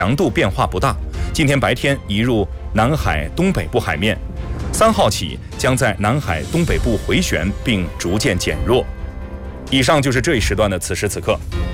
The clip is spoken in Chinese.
强度变化不大，今天白天移入南海东北部海面，3号起将在南海东北部回旋并逐渐减弱。以上就是这一时段的此时此刻。